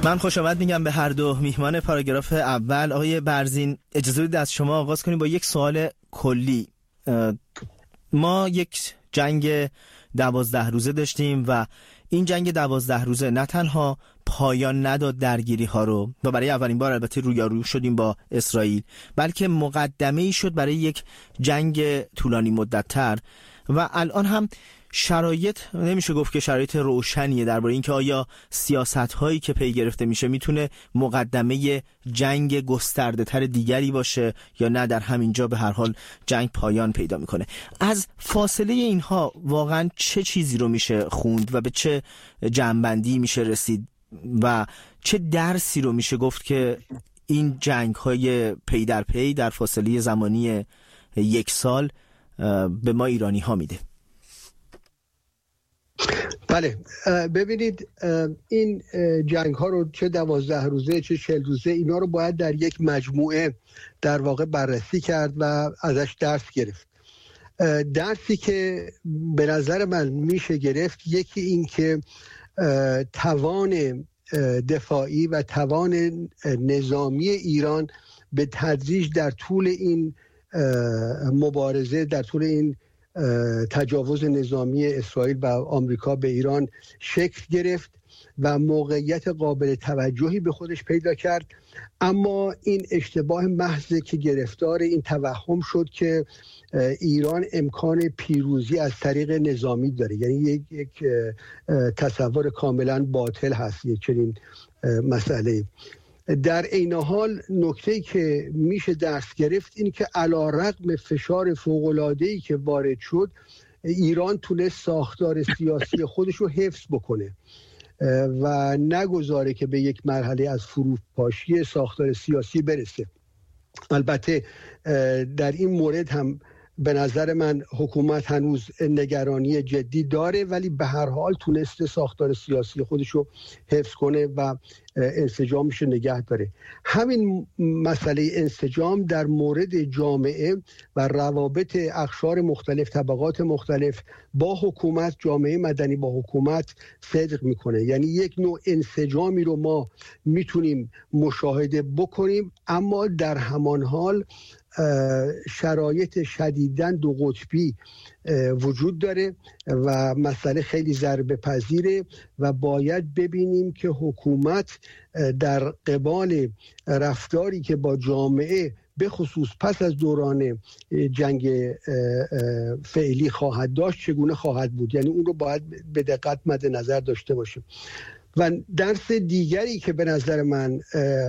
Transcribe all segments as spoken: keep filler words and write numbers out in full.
من خوش آمد میگم به هر دو میهمان پاراگراف اول. آقای برزین، اجازه بدید از شما آغاز کنیم با یک سوال کلی. ما یک جنگ دوازده روزه داشتیم و این جنگ دوازده روزه نه تنها پایان نداد درگیری ها رو و برای اولین بار البته رویارو شدیم با اسرائیل، بلکه مقدمه ای شد برای یک جنگ طولانی مدت تر و الان هم شرایط نمیشه گفت که شرایط روشنیه درباره اینکه آیا سیاست هایی که پی گرفته میشه میتونه مقدمه جنگ گسترده تر دیگری باشه یا نه در همین جا به هر حال جنگ پایان پیدا میکنه. از فاصله اینها واقعا چه چیزی رو میشه خوند و به چه جنبندی میشه رسید و چه درسی رو میشه گفت که این جنگ های پی در پی در فاصله زمانی یک سال به ما ایرانی ها میده؟ بله، ببینید این جنگ ها رو چه دوازده روزه چه چهل روزه اینا رو باید در یک مجموعه در واقع بررسی کرد و ازش درس گرفت. درسی که به نظر من میشه گرفت یکی این که توان دفاعی و توان نظامی ایران به تدریج در طول این مبارزه، در طول این تجاوز نظامی اسرائیل و آمریکا به ایران شکل گرفت و موقعیت قابل توجهی به خودش پیدا کرد. اما این اشتباه محض که گرفتار این توهم شد که ایران امکان پیروزی از طریق نظامی داره، یعنی یک, یک تصور کاملا باطل هست یک چنین مسئله. در این حال نکته‌ای که میشه درس گرفت این که علی‌رغم فشار فوق‌العاده‌ای که وارد شد، ایران تونست ساختار سیاسی خودش رو حفظ بکنه و نگذاره که به یک مرحله از فروپاشی ساختار سیاسی برسه. البته در این مورد هم به نظر من حکومت هنوز نگرانی جدی داره، ولی به هر حال تونسته ساختار سیاسی خودش رو حفظ کنه و انسجامش رو نگه داره. همین مسئله انسجام در مورد جامعه و روابط اقشار مختلف، طبقات مختلف با حکومت، جامعه مدنی با حکومت صدق میکنه. یعنی یک نوع انسجامی رو ما میتونیم مشاهده بکنیم، اما در همان حال شرایط شدیداً دو قطبی وجود داره و مسئله خیلی ضربه پذیره و باید ببینیم که حکومت در قبال رفتاری که با جامعه به خصوص پس از دوران جنگ فعلی خواهد داشت چگونه خواهد بود. یعنی اون رو باید به دقت مد نظر داشته باشیم. و درس دیگری که به نظر من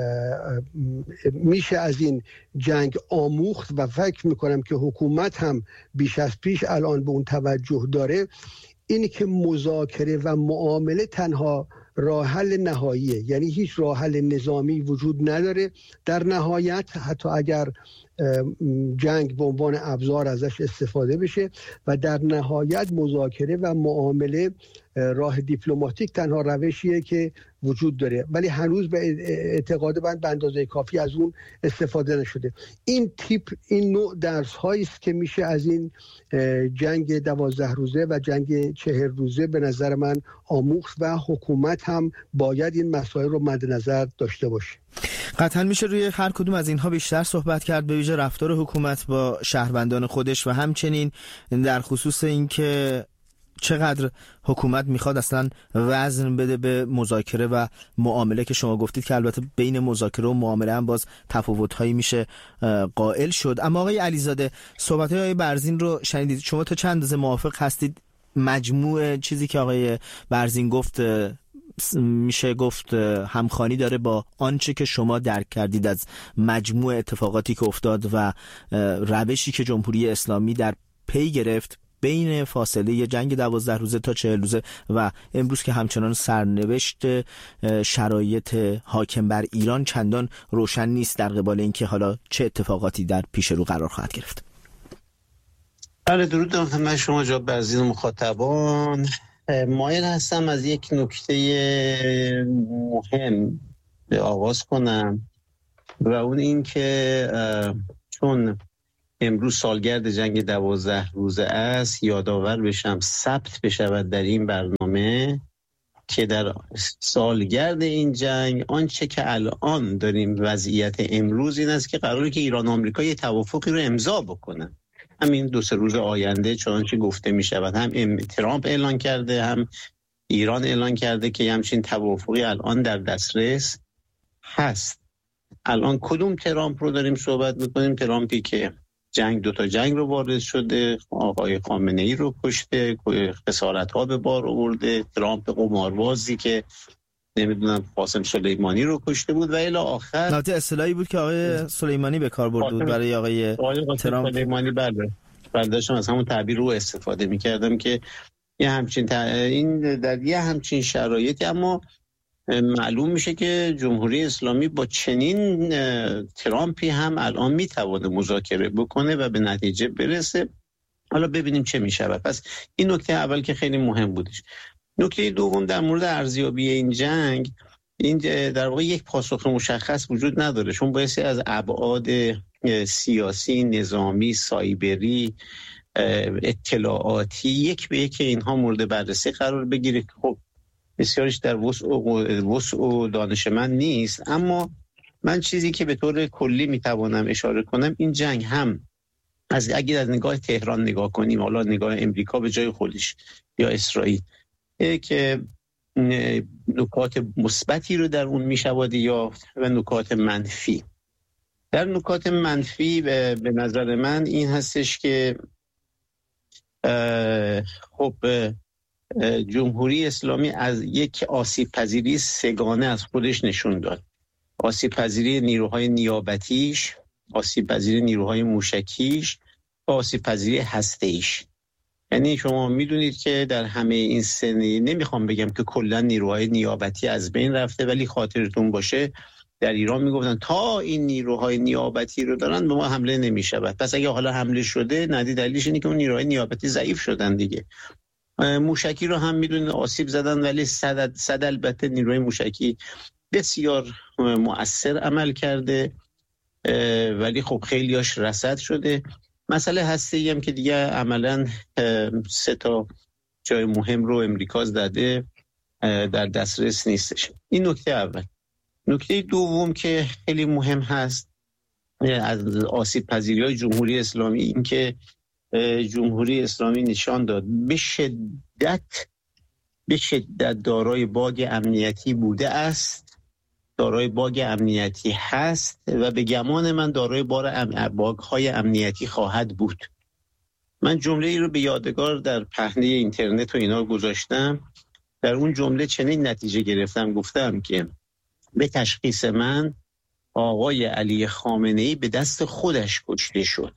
میشه از این جنگ آموخت و فکر میکنم که حکومت هم بیش از پیش الان به اون توجه داره، اینی که مذاکره و معامله تنها راه حل نهاییه. یعنی هیچ راه حل نظامی وجود نداره در نهایت، حتی اگر جنگ به عنوان ابزار ازش استفاده بشه، و در نهایت مذاکره و معامله راه دیپلماتیک تنها روشیه که وجود داره، ولی هنوز به اعتقاد من به اندازه کافی از اون استفاده نشده. این تیپ این نوع درس هایی است که میشه از این جنگ دوازده روزه و جنگ چهل روزه به نظر من آموخت و حکومت هم باید این مسائل رو مد نظر داشته باشه. قطعا میشه روی هر کدوم از اینها بیشتر صحبت کرد، به ویژه رفتار حکومت با شهروندان خودش و همچنین در خصوص اینکه چقدر حکومت میخواد اصلا وزن بده به مذاکره و معامله که شما گفتید که البته بین مذاکره و معامله هم باز تفاوت‌هایی میشه قائل شد. اما آقای علیزاده، صحبت‌های آقای برزین رو شنیدید، شما تا چند اندازه موافق هستید مجموع چیزی که آقای برزین گفت میشه گفت همخوانی داره با آنچه که شما درک کردید از مجموع اتفاقاتی که افتاد و روشی که جمهوری اسلامی در پی گرفت بین فاصله جنگ دوازده روزه تا چهل روزه و امروز که همچنان سرنوشت شرایط حاکم بر ایران چندان روشن نیست در قبال اینکه حالا چه اتفاقاتی در پیش رو قرار خواهد گرفت؟ بله، درود خدمت شما جناب برزین و مخاطبان. مایل هستم از یک نکته مهم به آغاز کنم و اون این که چون امروز سالگرد جنگ دوازده روزه است، یادآور بشم ثبت بشود در این برنامه که در سالگرد این جنگ آنچه که الان داریم وضعیت امروز این است که قراره که ایران و آمریکا یه توافقی رو امضا بکنن همین دو سه روز آینده، چنانچه گفته می شود. هم ترامپ اعلان کرده، هم ایران اعلان کرده که همچین توافقی الان در دسترس هست. الان کدوم ترامپ رو داریم صحبت میکنیم؟ ترامپی که جنگ دوتا جنگ رو وارد شده، آقای خامنه ای رو کشته، خسارت ها به بار آورده، ترامپ قماربازی که نمیدونم قاسم سلیمانی رو کشته بود و الی آخر. البته اصطلاحی بود که آقای سلیمانی به کار برده بود برای آقای ترامپ. سلیمانی بله برداشتم از همون تعبیر رو استفاده میکردم که یه همچین ت... این در یه همچین شرایطی اما معلوم میشه که جمهوری اسلامی با چنین ترامپی هم الان میتونه مذاکره بکنه و به نتیجه برسه. حالا ببینیم چه میشه. پس این نکته اول که خیلی مهم بودش. نکته دوم در مورد ارزیابی این جنگ، این در واقع یک پاسخ مشخص وجود نداره، چون بایستی از ابعاد سیاسی، نظامی، سایبری، اطلاعاتی یک به یک اینها مورد بررسی قرار بگیره. خب بسیارش در وسع و وسع و دانش من نیست، اما من چیزی که به طور کلی میتوانم اشاره کنم این جنگ هم از اگر از نگاه تهران نگاه کنیم، حالا نگاه امریکا به جای خودش یا اسرائیل، که نکات مثبتی رو در اون میشود یا و نکات منفی. در نکات منفی به, به نظر من این هستش که خب جمهوری اسلامی از یک آسیب پذیری سگانه از خودش نشون داد. آسیب پذیری نیروهای نیابتیش، آسیب پذیری نیروهای موشکیش و آسیب پذیری هسته‌ایش. یعنی شما میدونید که در همه این سنی، نمیخوام بگم که کلا نیروهای نیابتی از بین رفته، ولی خاطرتون باشه در ایران میگفتن تا این نیروهای نیابتی رو دارن به ما حمله نمیشود. پس اگه حالا حمله شده، ندی دلیلش اینه که اون نیروهای نیابتی ضعیف شدن دیگه. موشکی رو هم میدونید آسیب زدن، ولی صد صد البته نیروی موشکی بسیار مؤثر عمل کرده، ولی خب خیلیاش رصد شده. مسئله هسته‌ای هم که دیگه عملاً سه تا جای مهم رو امریکا زده، در دسترس نیستش. این نکته اول. نکته دوم که خیلی مهم هست از آسیب پذیری‌های جمهوری اسلامی، این که جمهوری اسلامی نشان داد به شدت به شدت دارای باگ امنیتی بوده است، دارای باگ امنیتی هست و به گمان من دارای بار ام... باگ‌های امنیتی خواهد بود. من جمله ای رو به یادگار در پهنه اینترنت و اینا گذاشتم. در اون جمله چنین نتیجه گرفتم، گفتم که به تشخیص من آقای علی خامنه‌ای به دست خودش کشته شد.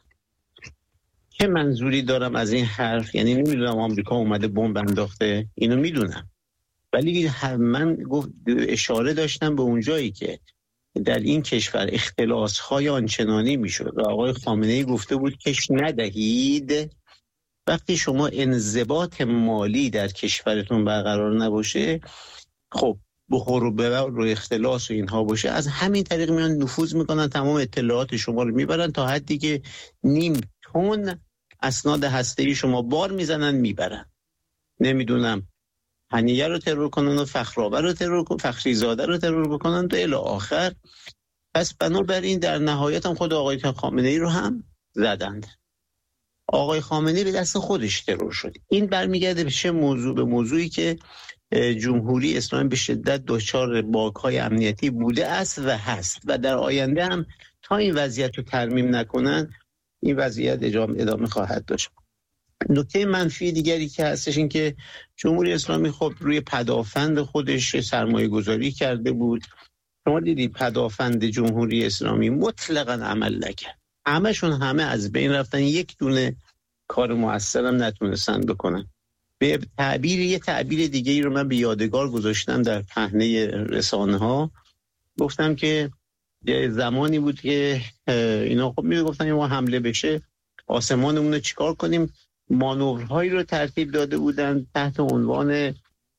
چه منظوری دارم از این حرف؟ یعنی نمیدونم آمریکا اومده بمب انداخته، اینو میدونم، ولی من گفت اشاره داشتم به اونجایی که در این کشور اختلاس‌های آنچنانی میشد و آقای خامنه‌ای گفته بود کش ندهید. وقتی شما انضباط مالی در کشورتون برقرار نباشه، خب بخور و ببر و اختلاس و اینها باشه، از همین طریق میان نفوذ میکنن، تمام اطلاعات شما رو میبرن تا حدی که نیم تن اسناد هسته‌ای شما بار میزنن میبرن. نمیدونم هنیه رو ترور کنن و فخرآور رو ترور کنن، فخریزاده رو ترور بکنن تا الی آخر. پس بنابراین در نهایت هم خود آقای خامنه‌ای رو هم زدند. آقای خامنه‌ای به دست خودش ترور شد. این برمیگرده به چه موضوع؟ به موضوعی که جمهوری اسلامی به شدت دچار باگ‌های امنیتی بوده است و هست و در آینده هم تا این وضعیت رو ترمیم نکنن این وضعیت ادامه خواهد داشت. نکته منفی دیگری که هستش این که جمهوری اسلامی خب روی پدافند خودش سرمایه گذاری کرده بود. شما دیدید پدافند جمهوری اسلامی مطلقاً عمل نکرد، همشون همه از بین رفتن، یک دونه کار مؤثرم نتونستن بکنن. به تعبیر یه تعبیر دیگه ای رو من به یادگار گذاشتم در پهنه رسانه ها، گفتم که یه زمانی بود که اینا خب میگفتن ما حمله بشه آسمانمون رو چیکار کنیم، مانورهایی رو ترتیب داده بودن تحت عنوان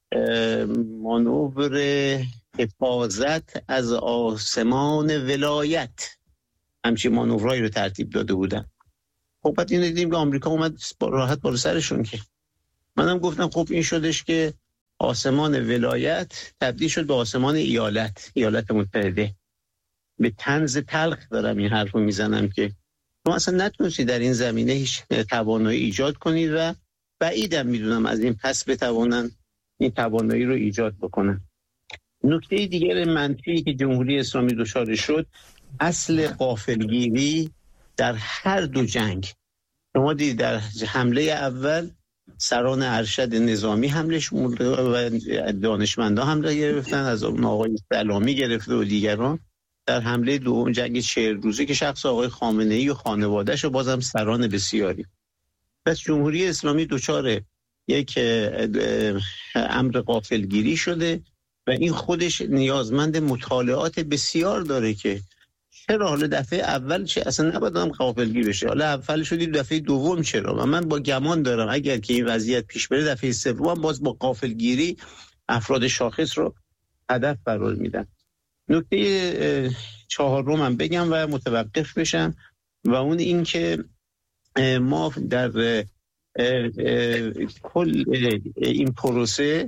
مانور حفاظت از آسمان ولایت، همچین مانورهایی رو ترتیب داده بودن. خب بعد اینو دیدیم که آمریکا اومد راحت بالا سرشون. که منم گفتم خب این شدش که آسمان ولایت تبدیل شد به آسمان ایالت ایالت متحده. به طنز تلخ دارم این حرف رو میزنم که شما اصلا نتونستید در این زمینه هیچ توانایی ایجاد کنید و بعیدم میدونم از این پس بتوانن این توانایی رو ایجاد بکنن. نکته دیگر منفی که جمهوری اسلامی دچار شد اصل غافلگیری در هر دو جنگ. شما دیدید در حمله اول سران ارشد نظامی حملش و دانشمندان حمله گرفتن، از آقای سلامی گرفته و دیگران. در حمله دوم جنگ چهل روزه که شخص آقای خامنه‌ای و خانواده‌اش و بازم سران بسیاری. پس جمهوری اسلامی دچار یک امر غافلگیری شده و این خودش نیازمند مطالعات بسیار داره که چرا حالا دفعه اول چه اصلا نباید هم غافلگیر بشه، حالا اول شدید دفعه دوم چرا؟ و من با گمان دارم اگر که این وضعیت پیش بره دفعه سوم باز با غافلگیری افراد شاخص رو هدف قرار میدن. نکته چهارم هم بگم و متوقف بشم و اون این که ما در کل این پروسه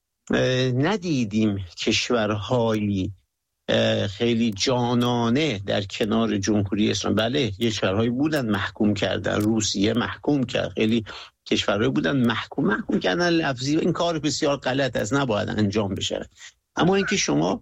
ندیدیم کشورهایی خیلی جانانه در کنار جمهوری اسلامی. بله کشورهایی بودن محکوم کردن، روسیه محکوم کرد، خیلی کشورهایی بودن محکوم محکوم کردن لفظی. این کار بسیار غلط است، نباید انجام بشه. اما اینکه شما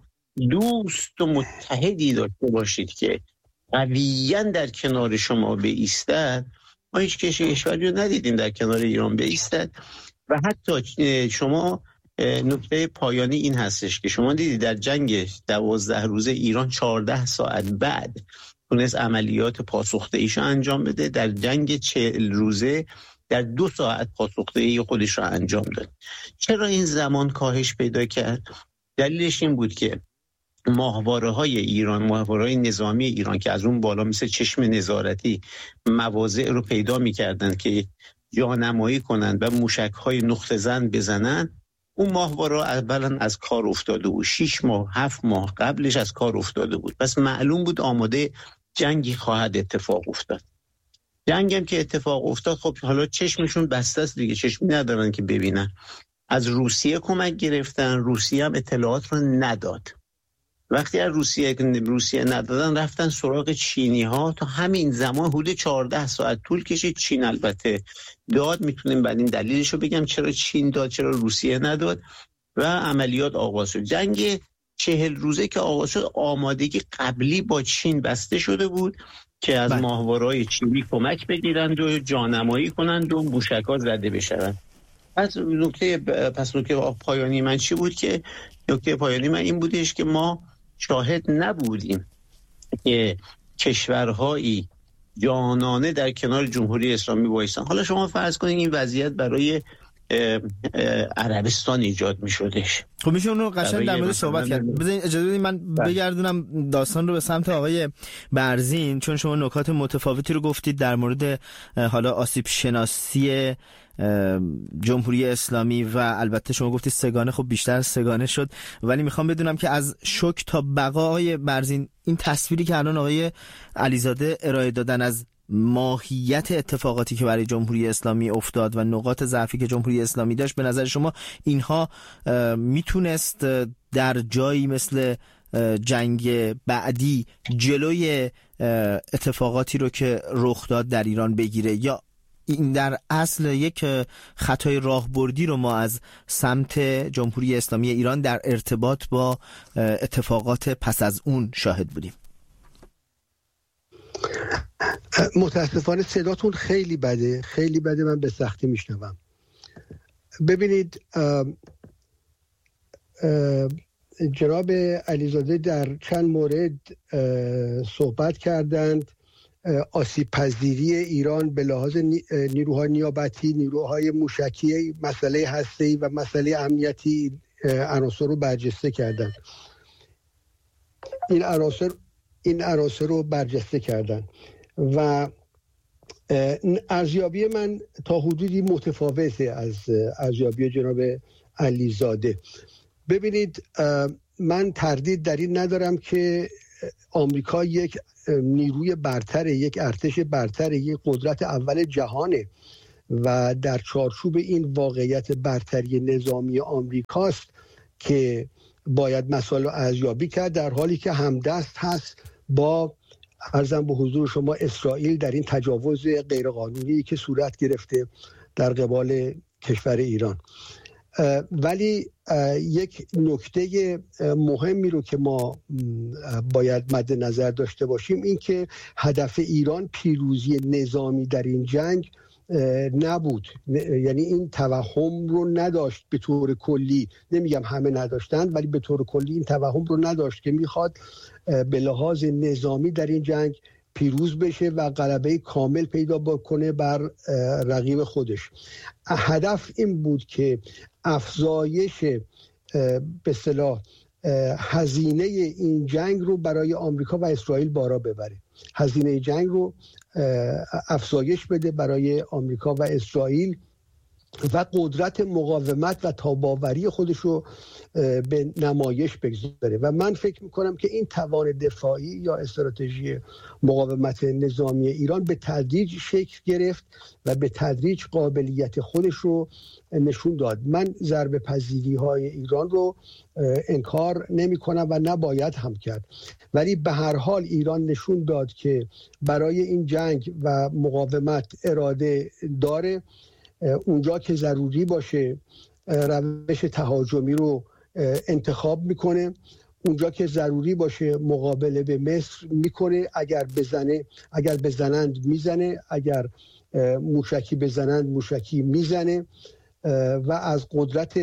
دوست و متحدی داشته باشید که قویاً در کنار شما بایستد، ما هیچ کشوری رو ندیدیم در کنار ایران بایستد. و حتی شما نکته پایانی این هستش که شما دیدید در جنگ دوازده روزه ایران چهارده ساعت بعد تونست عملیات پاسخدهیشو انجام بده، در جنگ چهل روزه در دو ساعت پاسخدهی خودش رو انجام داد. چرا این زمان کاهش پیدا کرد؟ دلیلش این بود که ماهواره های ایران، ماهواره های نظامی ایران که از اون بالا مثل چشم نظارتی مواضع رو پیدا می‌کردن که جانمایی کنند و موشک های نقطه زن بزنن، اون ماهواره اولا از کار افتاده بود، شش ماه هفت ماه قبلش از کار افتاده بود. پس معلوم بود آماده جنگی خواهد اتفاق افتاد. جنگ هم که اتفاق افتاد خب حالا چشمشون بسته است دیگه، چشمی ندارن که ببینن. از روسیه کمک گرفتن، روسیه هم اطلاعات رو نداد. وقتی از روسیه روسیه ندادن رفتن سراغ چینی ها. تا همین زمان حدود چهارده ساعت طول کشید. چین البته داد، میتونیم بعد این دلیلش رو بگم چرا چین داد چرا روسیه نداد، و عملیات آغاز شد. جنگ چهل روزه که آغاز شد آمادگی قبلی با چین بسته شده بود که از ماهواره‌های چینی کمک بگیرند و جانمایی کنند و موشک‌ها زده بشوند. پس نکته پس نکته پایانی من چی بود که نکته پایانی من این بودش که ما شاهد نبودیم که کشورهایی جانانه در کنار جمهوری اسلامی وایسن. حالا شما فرض کنید این وضعیت برای اه اه عربستان ایجاد می شدش. خب میشه اون رو قشنگ در مورد صحبت کرد. بذارین اجازه بدید من بگردونم داستان رو به سمت آقای برزین، چون شما نکات متفاوتی رو گفتید در مورد حالا آسیب شناسی جمهوری اسلامی و البته شما گفتید سگانه، خب بیشتر سگانه شد، ولی میخوام بدونم که از شوک تا بقای برزین این تصویری که الان آقای علیزاده ارائه دادن از ماهیت اتفاقاتی که برای جمهوری اسلامی افتاد و نقاط ضعفی که جمهوری اسلامی داشت، به نظر شما اینها میتونست در جایی مثل جنگ بعدی جلوی اتفاقاتی رو که رخ داد در ایران بگیره، یا این در اصل یک خطای راهبردی رو ما از سمت جمهوری اسلامی ایران در ارتباط با اتفاقات پس از اون شاهد بودیم؟ متاسفانه صداتون خیلی بده، خیلی بده، من به سختی میشنوم. ببینید اه اه جناب علیزاده در چند مورد صحبت کردند. آسیب پذیری ایران به لحاظ نیروهای نیابتی، نیروهای موشکی، مسئله هسته‌ای و مسئله امنیتی عناصر رو برجسته کردند. این عناصر این عناصر رو برجسته کردن و ارزیابی من تا حدودی متفاوته از ارزیابی جناب علیزاده. ببینید من تردید در این ندارم که آمریکا یک نیروی برتر، یک ارتش برتر، یک قدرت اول جهانه و در چارچوب این واقعیت برتری نظامی آمریکاست که باید مسائل ارزیابی کرد، در حالی که همدست هست با عرضم به حضور شما اسرائیل در این تجاوز غیرقانونی که صورت گرفته در قبال کشور ایران. ولی یک نکته مهمی رو که ما باید مد نظر داشته باشیم این که هدف ایران پیروزی نظامی در این جنگ نبود، یعنی این توهم رو نداشت به طور کلی، نمیگم همه نداشتن ولی به طور کلی این توهم رو نداشت که میخواد به لحاظ نظامی در این جنگ پیروز بشه و غلبه کامل پیدا بکنه بر رقیب خودش. هدف این بود که افزایش به اصطلاح هزینه این جنگ رو برای آمریکا و اسرائیل بالا ببره، هزینه جنگ رو افزایش بده برای آمریکا و اسرائیل و قدرت مقاومت و تاباوری خودش رو به نمایش بگذاره. و من فکر میکنم که این توان دفاعی یا استراتژی مقاومت نظامی ایران به تدریج شکل گرفت و به تدریج قابلیت خودش رو نشون داد. من ضربه پذیری های ایران رو انکار نمی کنم و نباید هم کرد، ولی به هر حال ایران نشون داد که برای این جنگ و مقاومت اراده داره. اونجا که ضروری باشه روش تهاجمی رو انتخاب میکنه، اونجا که ضروری باشه مقابله به مصر میکنه، اگر بزنه اگر بزنند میزنه، اگر موشکی بزنند موشکی میزنه و از قدرت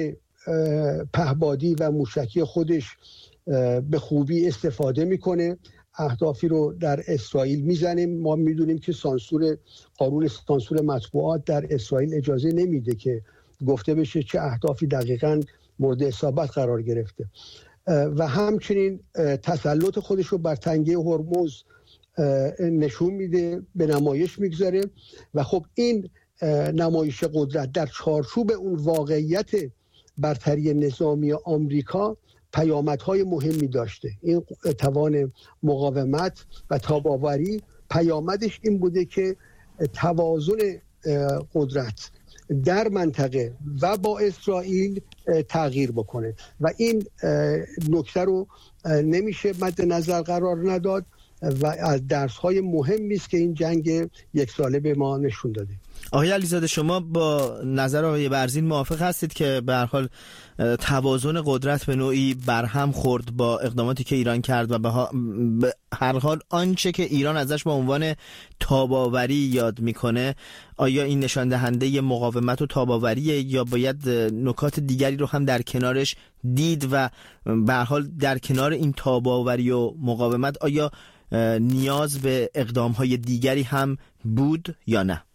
پهپادی و موشکی خودش به خوبی استفاده میکنه، اهدافی رو در اسرائیل میزنه. ما میدونیم که سانسور قانون سانسور مطبوعات در اسرائیل اجازه نمیده که گفته بشه چه اهدافی دقیقاً مورد اصابت قرار گرفته و همچنین تسلط خودش رو بر تنگه هرمز نشون میده، به نمایش میگذاره و خب این نمایش قدرت در چارچوب اون واقعیت برتری نظامی آمریکا پیامدهای مهمی داشته. این توان مقاومت و تاباوری پیامدش این بوده که توازن قدرت در منطقه و با اسرائیل تغییر بکنه و این نکته رو نمیشه مد نظر قرار نداد و از درس‌های مهمی است که این جنگ یک ساله به ما نشون داده. آقای علیزاده، شما با نظر آقای برزین موافق هستید که به هر حال توازن قدرت به نوعی برهم خورد با اقداماتی که ایران کرد و به هر حال آنچه که ایران ازش به عنوان تاباوری یاد میکنه، آیا این نشان دهنده مقاومت و تاباوریه یا باید نکات دیگری رو هم در کنارش دید و به هر حال در کنار این تاباوری و مقاومت آیا نیاز به اقدام‌های دیگری هم بود یا نه؟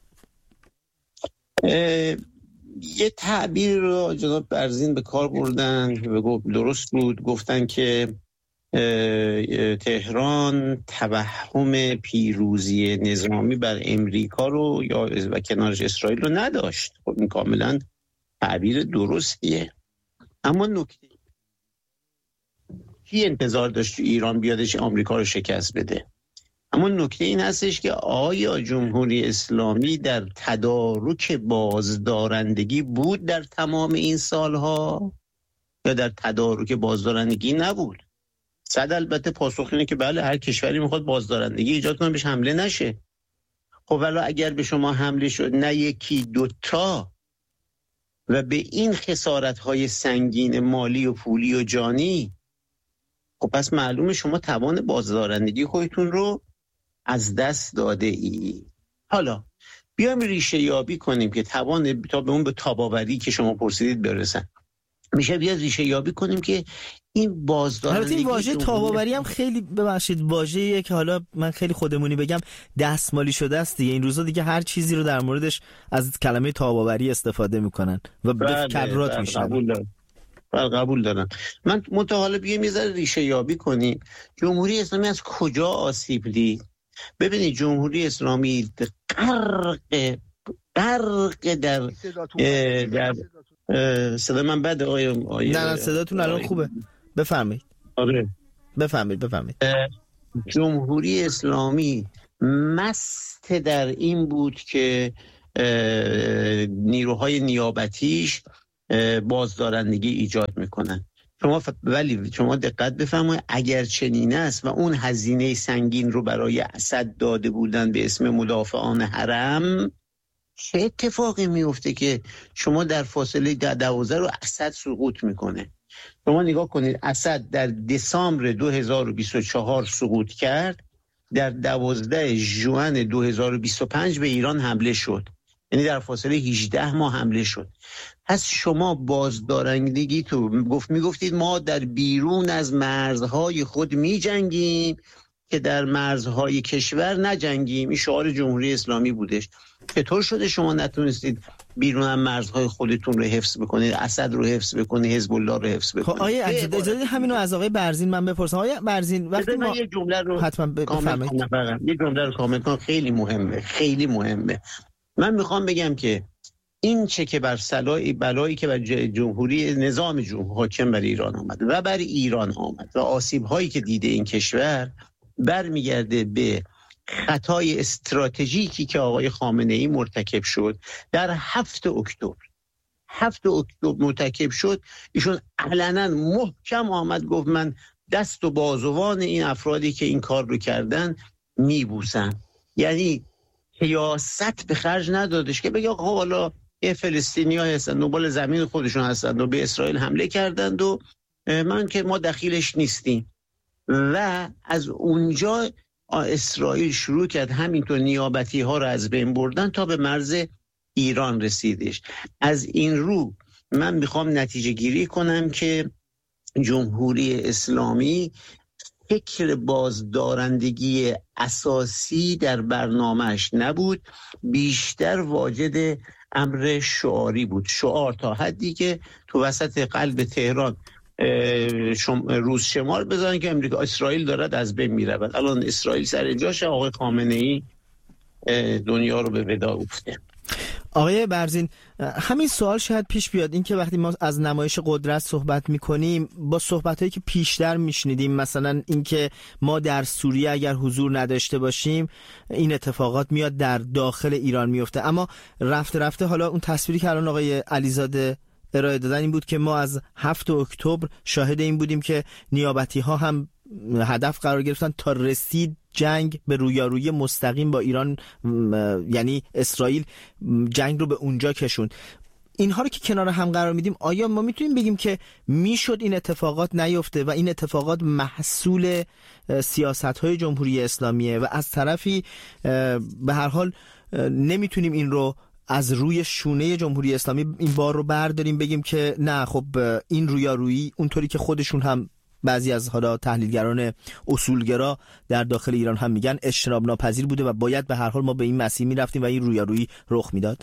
یه تعبیر رو جناب برزین به کار بردن و درست بود، گفتن که تهران توهم پیروزی نظامی بر امریکا رو یا و کنارش اسرائیل رو نداشت. خب این کاملا تعبیر درستیه، اما نکته کی انتظار داشت ایران بیادش آمریکا رو شکست بده؟ اما نکته این هستش که آیا جمهوری اسلامی در تدارک بازدارندگی بود در تمام این سالها یا در تدارک بازدارندگی نبود؟ صد البته پاسخ اینه که بله، هر کشوری میخواد بازدارندگی ایجاد کنه بهش حمله نشه. خب ولی اگر به شما حمله شد نه یکی دوتا و به این خسارت‌های سنگین مالی و پولی و جانی، خب پس معلومه شما توان بازدارندگی خودتون رو از دست داده ای. حالا بیایم ریشه یابی کنیم که توان تا به اون به تاباوری که شما پرسیدید برسن. میشه بیاد ریشه یابی کنیم که این بازدارندگی، این واژه تاباوری هم خیلی ببخشید واژه‌ایه که حالا من خیلی خودمونی بگم دستمالی شده است دیگه. این روزا دیگه هر چیزی رو در موردش از کلمه تاباوری استفاده میکنن و به کررات میشه. قبول دارم. بله قبول دارم. من متعال بیه میذاره ریشه یابی کنیم جمهوری اسلامی از کجا آسیب دید. ببینید جمهوری اسلامی غرق غرق در در صدا من بده آقای آقای نه نه صداتون الان خوبه، بفرمایید. آره بفرمایید بفرمایید. جمهوری اسلامی مست در این بود که نیروهای نیابتیش بازدارندگی ایجاد میکنن. شما ف... ولی شما دقت بفرمایید اگر چنین است و اون هزینه سنگین رو برای اسد داده بودن به اسم مدافعان حرم، چه اتفاقی میفته که شما در فاصله دوازده رو اسد سقوط میکنه؟ شما نگاه کنید، اسد در دسامبر دو هزار و بیست و چهار سقوط کرد، در دوازده ژوئن دو هزار و بیست و پنج به ایران حمله شد، یعنی در فاصله هجده ماه حمله شد. پس شما بازدارندگی تو گفت میگفتید ما در بیرون از مرزهای خود میجنگیم که در مرزهای کشور نجنگیم. این شعار جمهوری اسلامی بودش. چطور شده شما نتونستید بیرون از مرزهای خودتون رو حفظ بکنید، اسد رو حفظ بکنید، حزب الله رو حفظ بکنید؟ خب آیه اجازه همین رو از آقای برزین من بپرسم. آیه برزین وقتی ما یه جمله رو حتما بفرمایید. یه جمله رو کامل کنم، خیلی مهمه، خیلی مهمه. من میخوام بگم که این چه که بر سلای بلایی که بر جمهوری نظام جمهوری حاکم بر ایران آمد و بر ایران آمد و آسیب هایی که دیده این کشور برمیگرده به خطای استراتژیکی که آقای خامنه ای مرتکب شد در هفت اکتبر. هفت اکتبر مرتکب شد. ایشون علنا محکم آمد گفت من دست و بازوان این افرادی که این کار رو کردن میبوسم. یعنی سیاست به خرج ندادش که بگه خب حالا یه فلسطینی‌ها هستن دنبال زمین خودشون هستن و به اسرائیل حمله کردند و من که ما دخیلش نیستیم. و از اونجا اسرائیل شروع کرد همینطور نیابتی ها رو از بین بردن تا به مرز ایران رسیدش. از این رو من میخوام نتیجه گیری کنم که جمهوری اسلامی فکر بازدارندگی اساسی در برنامهش نبود، بیشتر واجد امر شعاری بود. شعار تا حدی که تو وسط قلب تهران روز شمار بزنن که امریکا اسرائیل دارد از بین میرود. الان اسرائیل سر جاش، آقای خامنه ای دنیا رو به ودا گفته. آقای برزین همین سوال شاید پیش بیاد، این که وقتی ما از نمایش قدرت صحبت میکنیم با صحبتایی که پیشتر میشنیدیم، مثلا این که ما در سوریه اگر حضور نداشته باشیم این اتفاقات میاد در داخل ایران میفته، اما رفته رفته حالا اون تصویری که الان آقای علیزاده ارائه دادن این بود که ما از هفت اکتبر شاهد این بودیم که نیابتی ها هم هدف قرار گرفتن تا رسید جنگ به رویارویی مستقیم با ایران، یعنی اسرائیل جنگ رو به اونجا کشوند. اینها رو که کنار هم قرار میدیم، آیا ما میتونیم بگیم که میشد این اتفاقات نیفته و این اتفاقات محصول سیاست‌های جمهوری اسلامیه و از طرفی به هر حال نمیتونیم این رو از روی شونه جمهوری اسلامی این بار رو برداریم بگیم که نه خب این رویارویی اونطوری که خودشون هم بعضی از حالا تحلیلگران اصولگرا در داخل ایران هم میگن اجتناب ناپذیر بوده و باید به هر حال ما به این مسیر میرفتیم و این رویارویی رخ میداد؟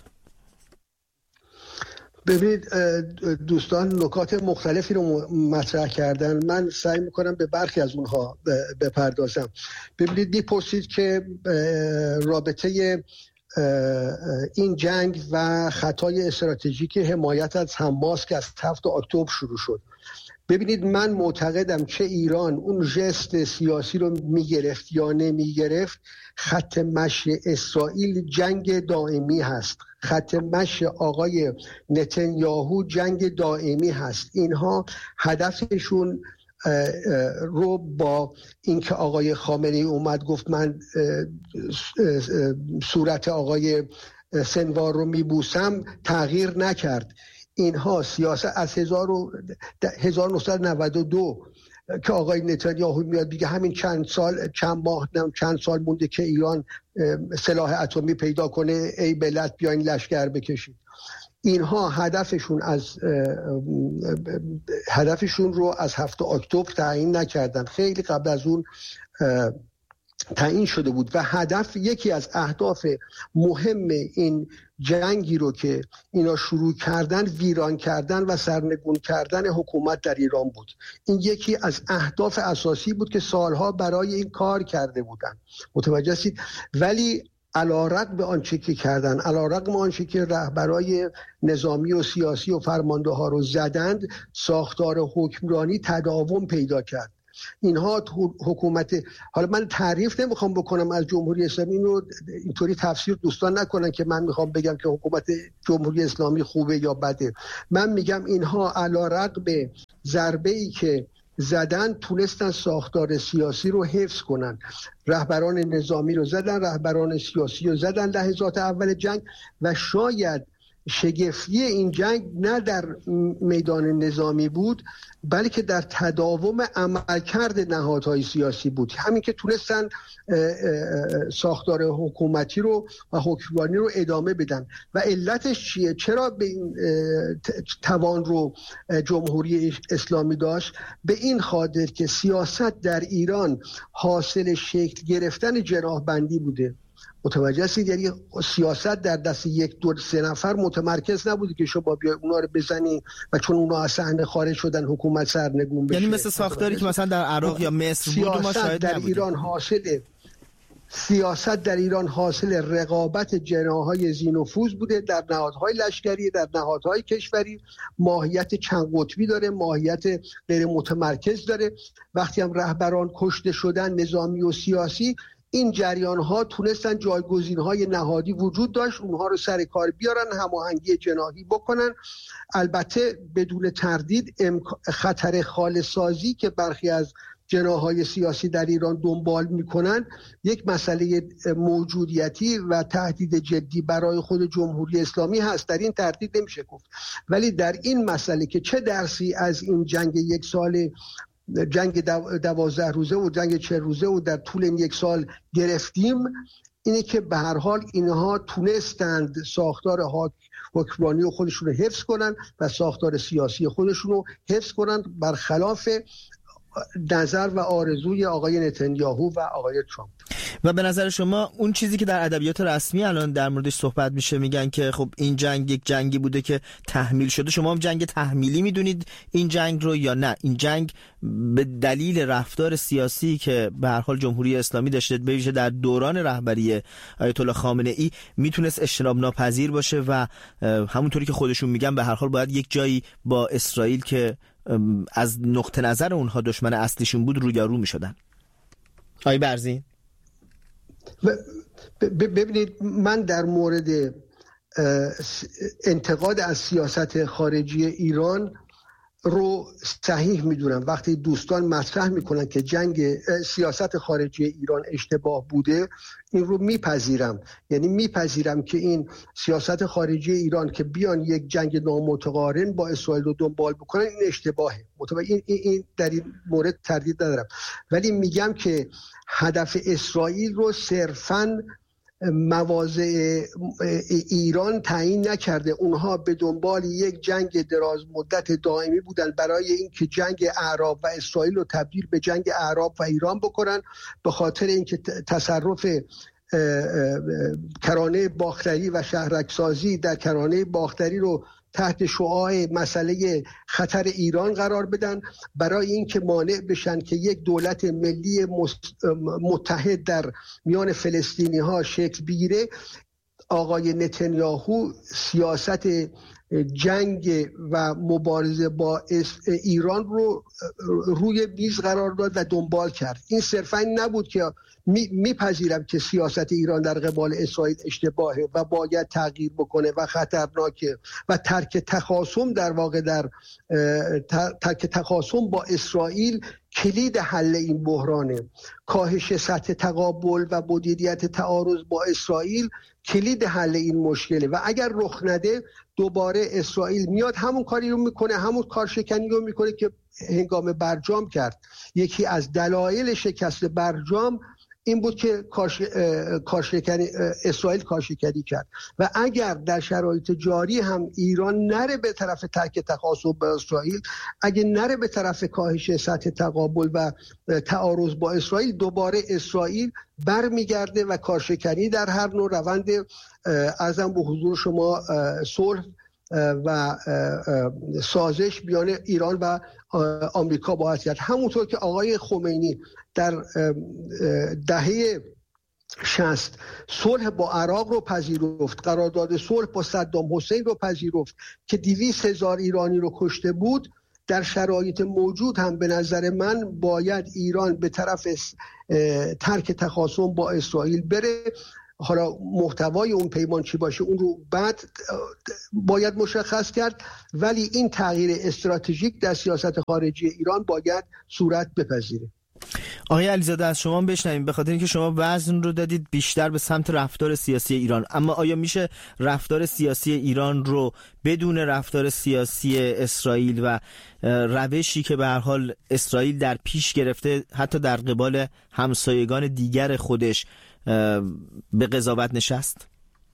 ببینید دوستان نکات مختلفی رو مطرح کردن، من سعی میکنم به برخی از اونها بپردازم. ببینید میپرسید که رابطه این جنگ و خطای استراتژیک حمایت از حماس که از هفت اکتبر شروع شد. ببینید من معتقدم چه ایران اون ژست سیاسی رو میگرفت یا نمیگرفت، خط مشی اسرائیل جنگ دائمی هست، خط مشی آقای نتانیاهو جنگ دائمی هست. اینها هدفشون رو با اینکه آقای خامنه‌ای اومد گفت من صورت آقای سنوار رو میبوسم تغییر نکرد. اینها سیاست از هزار و نهصد و نود و دو که آقای نتانیاهو میاد دیگه همین چند سال چند ماه چند سال مونده که ایران سلاح اتمی پیدا کنه، ای بلد بیاین لشکر بکشید. اینها هدفشون از هدفشون رو از هفت اکتبر تعیین نکردن، خیلی قبل از اون تعیین شده بود و هدف یکی از اهداف مهم این جنگی رو که اینا شروع کردن ویران کردن و سرنگون کردن حکومت در ایران بود. این یکی از اهداف اساسی بود که سالها برای این کار کرده بودن، متوجه هستید؟ ولی علی‌رغم آنچه که کردن، علی‌رغم آنچه که رهبرای نظامی و سیاسی و فرمانده ها رو زدند، ساختار حکمرانی تداوم پیدا کرد. اینها حکومت، حالا من تعریف نمیخوام بکنم از جمهوری اسلامی، اینو اینطوری تفسیر دوستان نکنن که من میخوام بگم که حکومت جمهوری اسلامی خوبه یا بده. من میگم اینها علیرغم ضربه‌ای که زدن تونستن ساختار سیاسی رو حفظ کنن، رهبران نظامی رو زدن، رهبران سیاسی رو زدن لحظات اول جنگ. و شاید شگفتی این جنگ نه در میدان نظامی بود بلکه در تداوم عملکرد نهادهای سیاسی بود. همین که تونستن ساختار حکومتی رو و حکمرانی رو ادامه بدن. و علتش چیه؟ چرا به این توان رو جمهوری اسلامی داشت؟ به این خاطر که سیاست در ایران حاصل شکل گرفتن جناح‌بندی بوده. متوجه هستید؟ یعنی سیاست در دست یک دو سه نفر متمرکز نبوده که شما بیای اونا رو بزنی و چون اونا از صحنه خارج شدن حکومت سرنگون بشه. یعنی مثل ساختاری که مثلا در عراق یا مصر بود ما شاهد در نبودیم. ایران حاصل سیاست در ایران حاصل رقابت جناح‌های ذی‌نفوذ بوده، در نهادهای لشکری، در نهادهای کشوری. ماهیت چند قطبی داره، ماهیت غیر متمرکز داره. وقتی هم رهبران کشته شدن نظامی و سیاسی، این جریان ها تونستن جایگزین های نهادی وجود داشت، اونها رو سر کار بیارن، هماهنگی جناحی بکنن. البته بدون تردید خطر خالص‌سازی که برخی از جناح‌های سیاسی در ایران دنبال میکنن یک مسئله موجودیتی و تهدید جدی برای خود جمهوری اسلامی هست، در این تردید نمیشه گفت. ولی در این مسئله که چه درسی از این جنگ یک سال، جنگ دوازده روزه و جنگ چه روزه و در طول این یک سال گرفتیم، اینه که به هر حال اینها تونستند ساختار حکمرانی خودشون رو حفظ کنن و ساختار سیاسی خودشون رو حفظ کنن، برخلاف نظر و آرزوی آقای نتانیاهو و آقای ترامپ. و به نظر شما اون چیزی که در ادبیات رسمی الان در موردش صحبت میشه، میگن که خب این جنگ یک جنگی بوده که تحمیل شده، شما هم جنگ تحمیلی میدونید این جنگ رو یا نه؟ این جنگ به دلیل رفتار سیاسی که به هر حال جمهوری اسلامی داشته به ویژه در دوران رهبری آیت الله خامنه ای میتونست اجتناب ناپذیر باشه و همونطوری که خودشون میگن به هر حال باید یک جایی با اسرائیل که از نقطه نظر اونها دشمن اصلیشون بود رویارو میشدن. آقای برزین، ببینید من در مورد انتقاد از سیاست خارجی ایران رو صحیح میدونم. وقتی دوستان مطرح میکنن که جنگ سیاست خارجی ایران اشتباه بوده، این رو میپذیرم. یعنی میپذیرم که این سیاست خارجی ایران که بیان یک جنگ نامتقارن با اسرائیل رو دنبال بکنن این اشتباهه. مطمئن این, این در این مورد تردید ندارم. ولی میگم که هدف اسرائیل رو صرفاً مواضع ایران تعیین نکرده. اونها به دنبال یک جنگ دراز مدت دائمی بودن برای اینکه جنگ اعراب و اسرائیل رو تبدیل به جنگ اعراب و ایران بکنن، به خاطر اینکه تصرف کرانه باختری و شهرکسازی در کرانه باختری رو تحت شعاع مسئله خطر ایران قرار بدن، برای اینکه مانع بشن که یک دولت ملی متحد در میان فلسطینی ها شکل بگیره. آقای نتانیاهو سیاست جنگ و مبارزه با ایران رو روی میز قرار داد و دنبال کرد. این صرفا نبود که میپذیرم که سیاست ایران در قبال اسرائیل اشتباهه و باید تغییر بکنه و خطرناکه و ترک تخاصم در واقع در ترک تخاصم با اسرائیل کلید حل این بحرانه. کاهش سطح تقابل و مدیریت تعارض با اسرائیل کلید حل این مشکله و اگر رخ نده دوباره اسرائیل میاد همون کاری رو میکنه، همون کارشکنی رو میکنه که هنگام برجام کرد. یکی از دلایل شکست برجام این بود که کارشکنی اسرائیل کارشکنی کرد و اگر در شرایط جاری هم ایران نره به طرف ترک تخاصم با اسرائیل، اگه نره به طرف کاهش سطح تقابل و تعارض با اسرائیل، دوباره اسرائیل برمیگرده و کارشکنی در هر نوع روند ارزم به حضور شما صلح و سازش میان ایران و آمریکا باید کرد. همونطور که آقای خمینی در دهه شصت صلح با عراق رو پذیرفت، قرارداد صلح با صدام حسین رو پذیرفت که دویست هزار ایرانی رو کشته بود، در شرایط موجود هم به نظر من باید ایران به طرف ترک تخاصم با اسرائیل بره. حالا محتوای اون پیمان چی باشه اون رو بعد باید مشخص کرد، ولی این تغییر استراتژیک در سیاست خارجی ایران باید صورت بپذیره. آقای علیزاده از شما بشنویم، به خاطر اینکه شما وزن رو دادید بیشتر به سمت رفتار سیاسی ایران، اما آیا میشه رفتار سیاسی ایران رو بدون رفتار سیاسی اسرائیل و روشی که به هر حال اسرائیل در پیش گرفته حتی در قبال همسایگان دیگر خودش به قضاوت نشست؟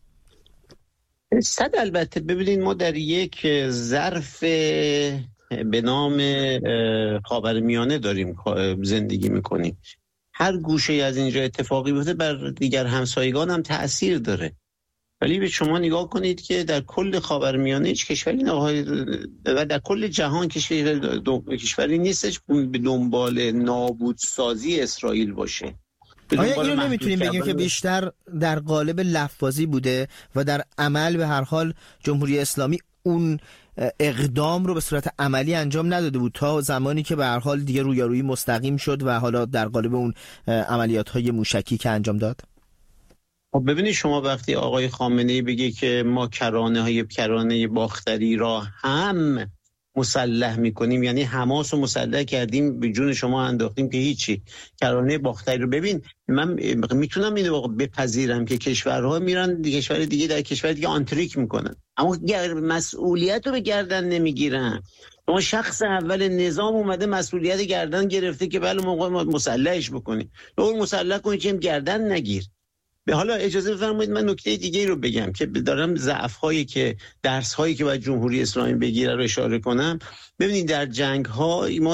صد البته. ببینید ما در یک ظرف به نام خاورمیانه داریم زندگی میکنیم. هر گوشه از اینجا اتفاقی بیفته بر دیگر همسایگان هم تأثیر داره. ولی به شما نگاه کنید که در کل خاورمیانه هیچ کشوری و در کل جهان کشوری نیستش به دنبال نابودسازی اسرائیل باشه. آیا اینو نمیتونیم بگیم که بیشتر در قالب لفظی بوده و در عمل به هر حال جمهوری اسلامی اون اقدام رو به صورت عملی انجام نداده بود تا زمانی که به هر حال دیگه رویارویی مستقیم شد و حالا در قالب اون عملیات‌های موشکی که انجام داد؟ خب ببینید شما وقتی آقای خامنه‌ای بگه که ما کرانه های کرانه باختری را هم مسلح میکنیم، یعنی حماس رو مسلح کردیم به جون شما انداختیم که هیچی، کرانه باختری رو ببین. من میتونم اینو بپذیرم که کشورها میرن کشور دیگه در کشور دیگه آنتریک میکنن، اما مسئولیت رو به گردن نمیگیرن. اما شخص اول نظام اومده مسئولیت گردن گرفته که بله موقع ما مسلحش بکنیم، اون مسلح کنید که گردن نگیر. به حالا اجازه بفرمایید من نکته دیگه رو بگم که دارم ضعف‌هایی که درس‌هایی که باید جمهوری اسلامی بگیره رو اشاره کنم. ببینید در جنگ‌ها ما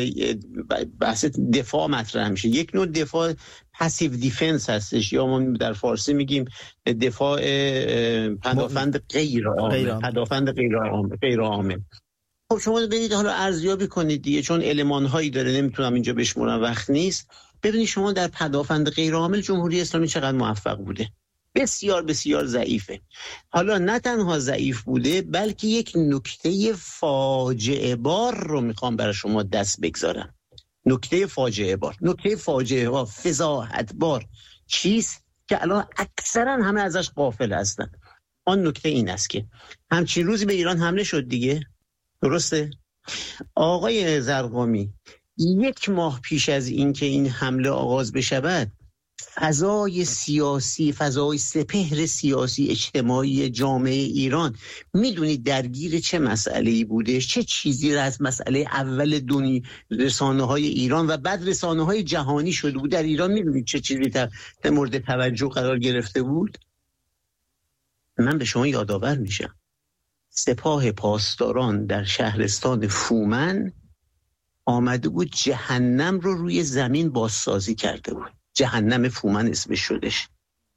بحث دفاع مطرح میشه. یک نوع دفاع پاسیو دیفنس هستش یا ما در فارسی میگیم دفاع پدافند غیر عامل، پدافند غیر عامل غیر عامل. خب شما ببینید حالا ارزیابی کنید دیگه، چون المان‌هایی داره نمیتونم اینجا بشمرم وقت نیست. ببینید شما در پدافند غیر عامل جمهوری اسلامی چقدر موفق بوده. بسیار بسیار ضعیفه. حالا نه تنها ضعیف بوده بلکه یک نکته فاجعه بار رو میخوام برای شما دست بگذارم. نکته فاجعه بار نکته فاجعه بار فضاحت بار چیست که الان اکثرا همه ازش غافل هستن. آن نکته این است که همچین روزی به ایران حمله شد دیگه، درسته؟ آقای زرقامی یک ماه پیش از این که این حمله آغاز بشود فضای سیاسی، فضای سپهر سیاسی اجتماعی جامعه ایران میدونید درگیر چه مسئله‌ای بوده؟ چه چیزی را از مسئله اول دنیا رسانه‌های ایران و بعد رسانه‌های جهانی شده بود؟ در ایران میدونید چه چیزی در مورد توجه قرار گرفته بود؟ من به شما یادآور میشم سپاه پاسداران در شهرستان فومن آمده بود جهنم رو روی زمین بازسازی کرده بود. جهنم فومن اسمش شدش.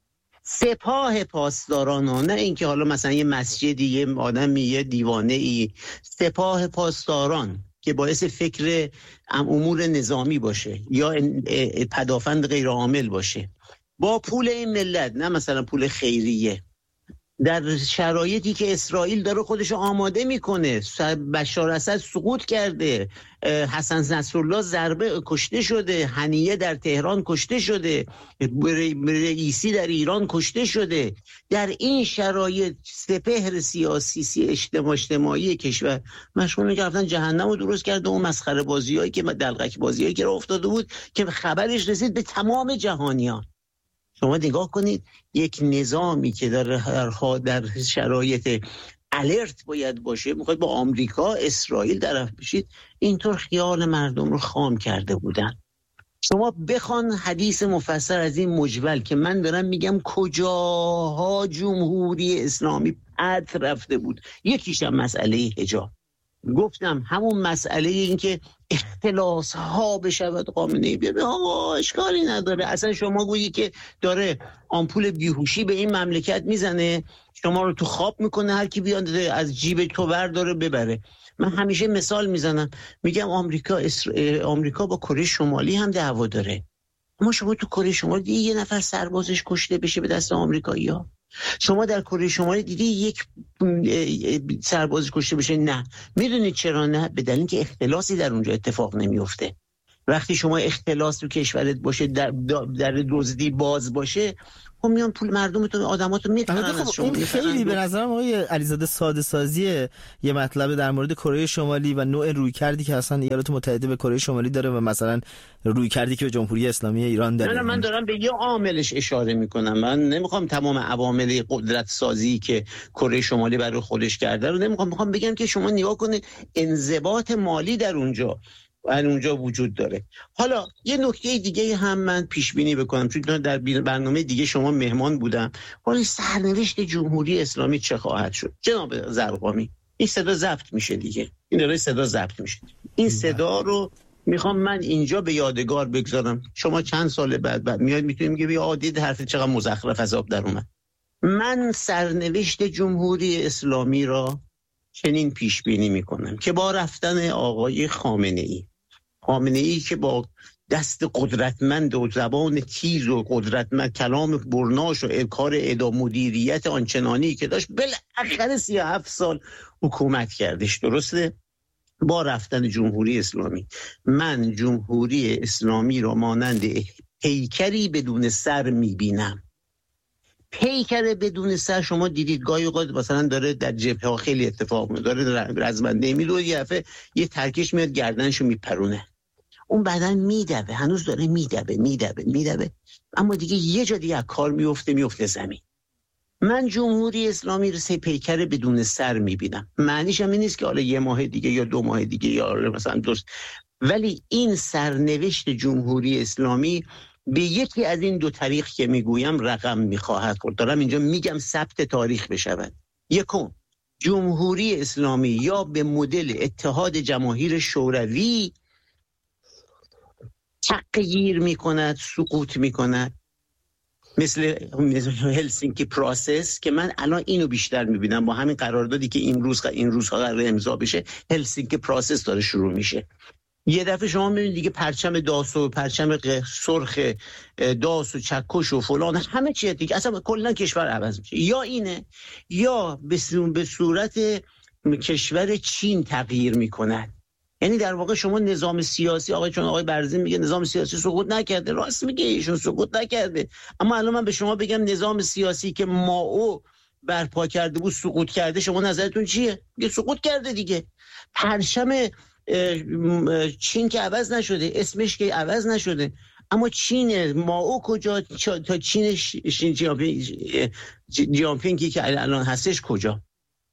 سپاه پاسداران ها، نه اینکه حالا مثلا یه مسجدی یه آدمی یه دیوانه ای. سپاه پاسداران که باعث فکر امور نظامی باشه یا پدافند غیر عامل باشه با پول این ملت، نه مثلا پول خیریه، در شرایطی که اسرائیل داره خودشو آماده میکنه، بشار اسد سقوط کرده، حسن نصرالله ضربه کشته شده، هنیه در تهران کشته شده، رئیسی در ایران کشته شده، در این شرایط سپهر سیاسی اجتماع اجتماعی کشور مشغول میگه رفتن جهنم رو درست کرده. اون مسخره بازیایی که دلقک بازیایی که راه افتاده بود که خبرش رسید به تمام جهانیان. شما نگاه کنید یک نظامی که در در شرایط الرت باید باشه، میخواد با آمریکا اسرائیل طرف بشید، اینطور خیال مردم رو خام کرده بودن. شما بخوان حدیث مفصل از این مجول که من دارم میگم کجاها جمهوری اسلامی پد رفته بود. یکیش هم مسئله حجاب. گفتم همون مسئله این که اختلاس ها بشود خامنه‌ای بیاد، آقا اشکالی نداره. اصلا شما گویی که داره آمپول بیهوشی به این مملکت میزنه، شما رو تو خواب میکنه، هر کی بیاد از جیب تو برداره ببره. من همیشه مثال میزنم، میگم آمریکا اسر... آمریکا با کره شمالی هم دعوا داره، اما شما تو کره شمالی دیگه یه نفر سربازش کشته بشه به دست آمریکایی‌ها، شما در کره شمالی دیدی یک سرباز کشته بشه؟ نه. میدونید چرا نه؟ به دلیل اینکه اختلاسی در اونجا اتفاق نمیفته. وقتی شما اختلاس تو کشورت باشه، در در دزدی باز باشه، خب میان پول مردمتون، آدماتون میتونن از شما. این خیلی به نظرم آقای علیزاده ساده سازی یه مطلب در مورد کره شمالی و نوع رویکردی که اصلا ایالات متحده به کره شمالی داره و مثلا رویکردی که به جمهوری اسلامی ایران داره. نه من دارم به یه عاملش اشاره میکنم. من نمیخوام تمام عوامل قدرت سازی که کره شمالی برای خودش کرده رو نمیخوام، میخوام بگم که شما نگاه کنید انضباط مالی در اونجا اونجا وجود داره. حالا یه نکته دیگه هم من پیش بینی بکنم، چون در برنامه دیگه شما مهمان بودم. حالا سرنوشت جمهوری اسلامی چه خواهد شد؟ جناب زرقامی، این صدا ضبط میشه دیگه، این داره صدا ضبط میشه. این صدا رو میخوام من اینجا به یادگار بگذارم. شما چند سال بعد بعد میاد میتونیم میگه بیا عادی حرف چقدر مزخرف از آب در اومد. من سرنوشت جمهوری اسلامی را چنین پیش بینی میکنم که با رفتن آقای خامنه ای خامنه ای که با دست قدرتمند و زبان تیز و قدرتمند، کلام برناش و کار اداره مدیریت آنچنانی که داشت، بالاخره سی و هفت سال حکومت کردش. درسته؟ با رفتن جمهوری اسلامی من جمهوری اسلامی را مانند پیکری بدون سر میبینم. پیکر بدون سر شما دیدید گاهی اوقات مثلا داره در جبهه ها خیلی اتفاق میفته، داره رزمنده میلو یه دفعه یه ترکش میاد گردنشو میپرونه، اون بعدن میدوه، هنوز داره میدوه میدوه میدوه اما دیگه یه جا دیگه کار میفته میفته زمین. من جمهوری اسلامی رو سه پیکر بدون سر میبینم. معنیش هم این نیست که حالا یه ماه دیگه یا دو ماه دیگه یا مثلا دوست، ولی این سرنوشت جمهوری اسلامی به یکی از این دو طریق که میگویم رقم میخواهد خورد. دارم اینجا میگم ثبت تاریخ بشود. یکم، جمهوری اسلامی یا به مدل اتحاد جماهیر شوروی تغییر میکند، سقوط میکند، مثل هلسینکی پروسس که من الان اینو بیشتر میبینم با همین قراردادی که این روز این روزها قرار امضا بشه. هلسینکی پروسس داره شروع میشه. یه دفعه شما میبینید دیگه پرچم داس و پرچم سرخ داس و چکش و فلان همه چیه دیگه، اصلا کلا کشور عوض میشه. یا اینه یا به صورت کشور چین تغییر میکنه. یعنی در واقع شما نظام سیاسی، آقای چون آقای برزین میگه نظام سیاسی سقوط نکرده، راست میگه ایشون سقوط نکرده، اما الان من به شما بگم نظام سیاسی که مائو برپا کرده بود سقوط کرده، شما نظرتون چیه؟ یه سقوط کرده دیگه. پرچم چین که عوض نشده، اسمش که عوض نشده، اما چین مائو کجا تا چین شین جیانپینگی که الان هستش کجا؟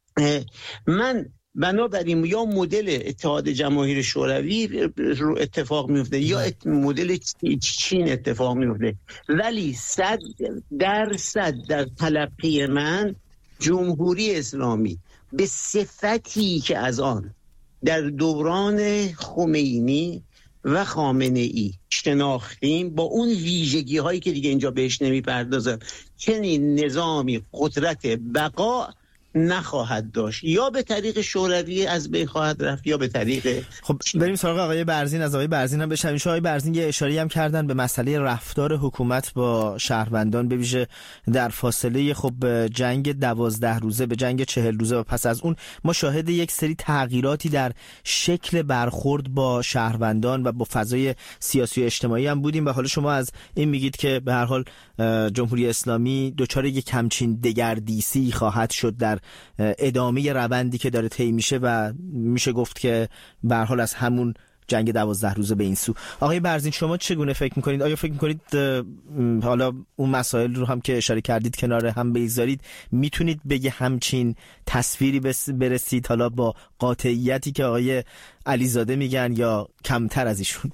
من بنابراین یا مدل اتحاد جماهیر شوروی رو اتفاق میفته یا مدل چین اتفاق میفته، ولی صد درصد در تلقی من جمهوری اسلامی به صفتی که از آن در دوران خمینی و خامنه ای شناختیم، با اون ویژگی هایی که دیگه اینجا بهش نمیپردازم، چنین نظامی قدرت بقا نخواهد داشت. یا به طریق شوروی از بین خواهد رفت یا به طریق. خب بریم سراغ آقای برزین. از آقای برزین هم بشنویم. آقای برزین یه اشاره‌ای هم کردن به مسئله رفتار حکومت با شهروندان، به ویژه در فاصله خب جنگ دوازده روزه به جنگ چهل روزه و پس از اون ما شاهد یک سری تغییراتی در شکل برخورد با شهروندان و با فضای سیاسی و اجتماعی هم بودیم و حالا شما از این میگید که به هر حال جمهوری اسلامی دچار یک همچین دگردیسی خواهد شد در ادامه روندی که داره طی میشه و میشه گفت که به هر حال از همون جنگ دوازده روزه به این سو. آقای برزین شما چگونه فکر میکنید؟ آیا فکر میکنید حالا اون مسائل رو هم که اشاره کردید کنار هم بگذارید، میتونید بگه همچین تصویری برسید حالا با قاطعیتی که آقای علیزاده میگن یا کمتر از ایشون؟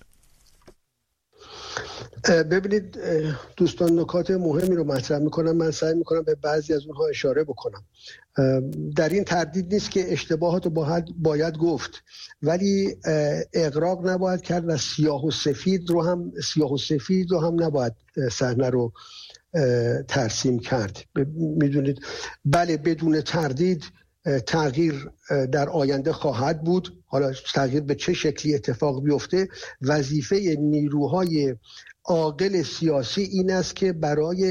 ببینید دوستان، نکات مهمی رو مطرح میکنم. من سعی میکنم به بعضی از اونها اشاره بکنم. در این تردید نیست که اشتباهات رو باید, باید گفت، ولی اغراق نباید کرد و سیاه و سفید رو هم سیاه و سفید رو هم نباید صحنه رو ترسیم کرد. میدونید بله بدون تردید تغییر در آینده خواهد بود. حالا تغییر به چه شکلی اتفاق بیفته، وظیفه نیروهای عاقل سیاسی این است که برای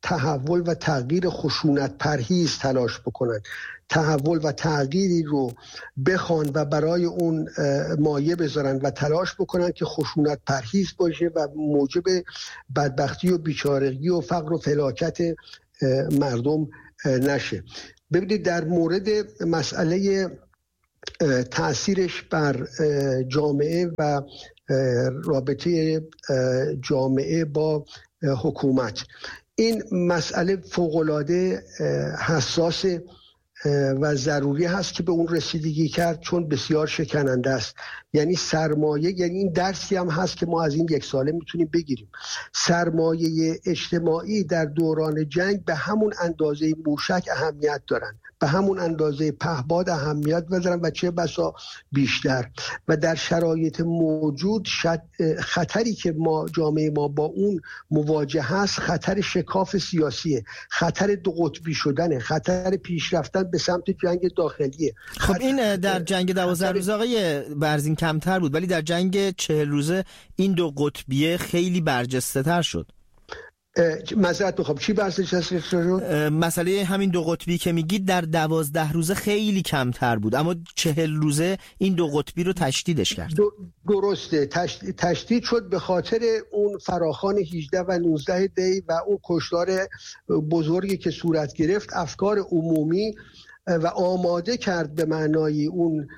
تحول و تغییر خشونت پرهیز تلاش بکنن، تحول و تغییری رو بخوان و برای اون مایه بذارن و تلاش بکنن که خشونت پرهیز باشه و موجب بدبختی و بیچارگی و فقر و فلاکت مردم نشه. ببینید در مورد مسئله تأثیرش بر جامعه و رابطه جامعه با حکومت، این مسئله فوق‌العاده حساس و ضروری هست که به اون رسیدگی کرد، چون بسیار شکننده است. یعنی سرمایه، یعنی این درسی هم هست که ما از این یک ساله میتونیم بگیریم، سرمایه اجتماعی در دوران جنگ به همون اندازه موشک اهمیت دارن، به همون اندازه پهپاد اهمیت دارن و چه بسا بیشتر. و در شرایط موجود خطری که ما جامعه ما با اون مواجه هست خطر شکاف سیاسیه، خطر دو قطبی شدنه، خطر پیشرفتن به سمت جنگ داخلیه. خب این در جنگ دوازده روزه آقای برزین کمتر بود، ولی در جنگ چهل روزه این دو قطبیه خیلی برجسته تر شد. معذرت میخوام، چی برجسته شد؟ مسئله همین دو قطبی که میگید در دوازده روزه خیلی کمتر بود، اما چهل روزه این دو قطبی رو تشدیدش کرد. درسته، تشدید شد به خاطر اون فراخوان هجده و نوزده دی و اون کشتار بزرگی که صورت گرفت. افکار عمومی و آماده کرد به معنای اون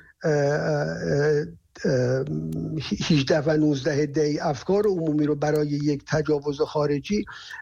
هجده و نوزده دی افکار عمومی رو برای یک تجاوز خارجی.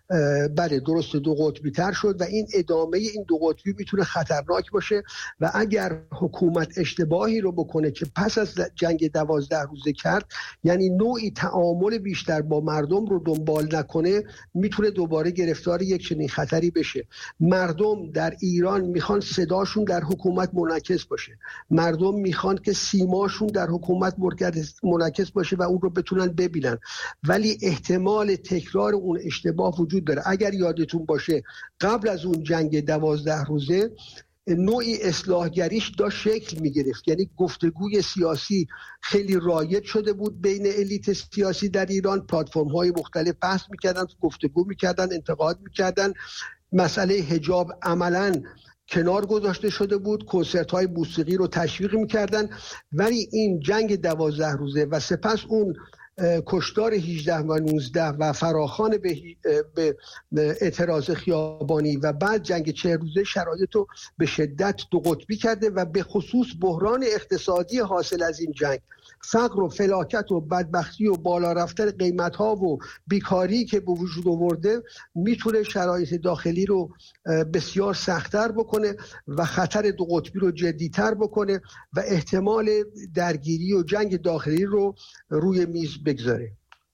بله درست، دو قطبی تر شد و این ادامه این دو قطبی میتونه خطرناک باشه و اگر حکومت اشتباهی رو بکنه که پس از جنگ دوازده روزه کرد، یعنی نوعی تعامل بیشتر با مردم رو دنبال نکنه، میتونه دوباره گرفتار یک چنین خطری بشه. مردم در ایران میخوان صداشون در حکومت منعکس باشه، مردم میخوان که سیماشون در حکومت منعکس باشه و اون رو بتونن ببینن، ولی احتمال تکرار اون اشتباه وجود داره. اگر یادتون باشه قبل از اون جنگ دوازده روزه نوعی اصلاحگریش داشت شکل میگرفت، یعنی گفتگوی سیاسی خیلی رایج شده بود بین الیت سیاسی در ایران، پلتفرم های مختلف بحث میکردن، گفتگو میکردن، انتقاد میکردن، مسئله حجاب عملاً کنار گذاشته شده بود، کنسرت های موسیقی رو تشویق میکردن. ولی این جنگ دوازده روزه و سپس اون کشتار هجده و نوزده و فراخوان به, به اعتراض خیابانی و بعد جنگ چهل روزه شرایط رو به شدت دو قطبی کرده و به خصوص بحران اقتصادی حاصل از این جنگ، فقر و فلاکت و بدبختی و بالا رفتن قیمت ها و بیکاری که به وجود آورده میتونه شرایط داخلی رو بسیار سخت‌تر بکنه و خطر دو قطبی رو جدی‌تر بکنه و احتمال درگیری و جنگ داخلی رو روی میز بگذاره.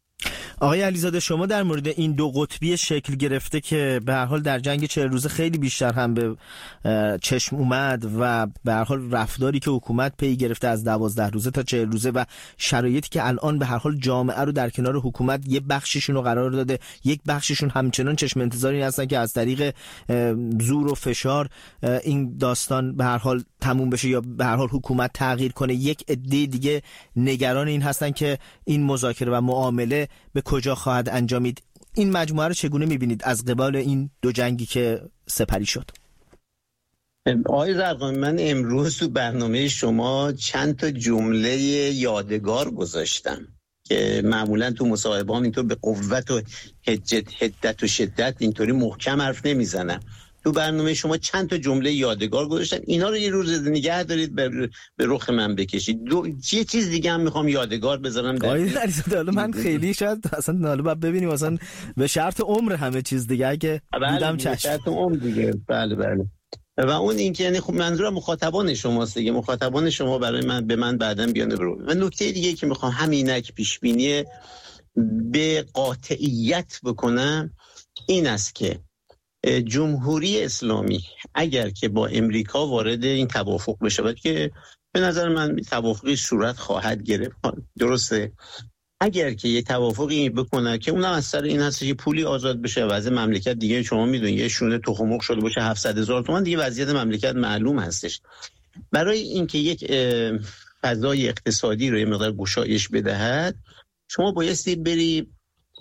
آقای علیزاده، شما در مورد این دو قطبی شکل گرفته که به هر حال در جنگ چهل روزه خیلی بیشتر هم به چشم اومد و به هر حال رفتاری که حکومت پی گرفته از دوازده روزه تا چهل روزه و شرایطی که الان به هر حال جامعه رو در کنار حکومت یه بخششون رو قرار داده، یک بخششون همچنان چشم انتظاری هستن که از طریق زور و فشار این داستان به هر حال تموم بشه یا به هر حال حکومت تغییر کنه. یک عده دیگه نگران این هستن که این مذاکره و معامله به کجا خواهد انجامید. این مجموعه رو چگونه می‌بینید از قبال این دو جنگی که سپری شد؟ آقای زرقامی، من امروز تو برنامه شما چند تا جمله یادگار گذاشتم که معمولا تو مصاحبه هم اینطور به قوت و حجت حدت و شدت اینطوری محکم حرف نمیزنم. تو برنامه شما چند تا جمله یادگار گذاشتم، اینا رو یه روز نگه دارید به رخ من بکشید. دو یه چیز دیگه هم میخوام یادگار بذارم در حالا من خیلی شاید اصلا حالا بعد ببینیم اصلا به شرط عمر همه چیز دیگه اگه دیدم چشم. شرط عمر دیگه. بله بله. و اون این که یعنی خب منظورم مخاطبان شماست دیگه، مخاطبان شما برای من به من بعداً بیان برو. و نکته دیگه که میخوام همینک پیش بینی به قاطعیت بکنم این است که جمهوری اسلامی اگر که با امریکا وارد این توافق بشه که به نظر من توافقی صورت خواهد گرفت، درسته، اگر که یه توافقی بکنه که اونم از سر این هست که پولی آزاد بشه و از مملکت دیگه شما میدونید یه شونه تخم مرغ شده باشه هفتصد هزار تومان دیگه وضعیت مملکت معلوم هستش. برای اینکه یک فضای اقتصادی رو یه مقدار گشایش بدهد شما بایستی بری